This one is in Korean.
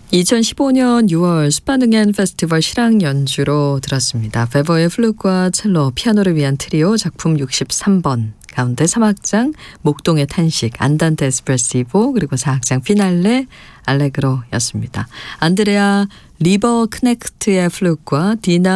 2015년 6월 스파능엔 페스티벌 실황 연주로 들었습니다. 베버의 플룻과 첼로, 피아노를 위한 트리오 작품 63번 가운데 3악장 목동의 탄식, 안단테 에스프레시보, 그리고 4악장 피날레 알레그로였습니다. 안드레아 리버 크넥트의 플룻과 디나